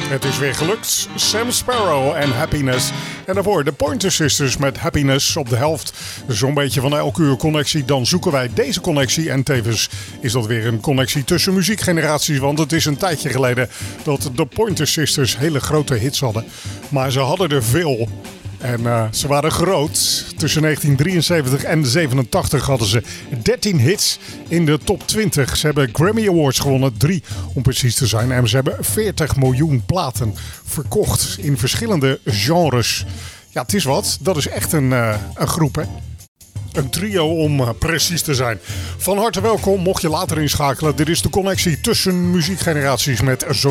Het is weer gelukt. Sam Sparrow en Happiness. En daarvoor de Pointer Sisters met Happiness op de helft. Zo'n beetje van elke uur connectie. Dan zoeken wij deze connectie. En tevens is dat weer een connectie tussen muziekgeneraties. Want het is een tijdje geleden dat de Pointer Sisters hele grote hits hadden. Maar ze hadden er veel. En ze waren groot. Tussen 1973 en 87 hadden ze 13 hits in de top 20. Ze hebben Grammy Awards gewonnen, 3 om precies te zijn. En ze hebben 40 miljoen platen verkocht in verschillende genres. Ja, het is wat. Dat is echt een groep, hè? Een trio om precies te zijn. Van harte welkom, mocht je later inschakelen. Dit is de connectie tussen muziekgeneraties met zo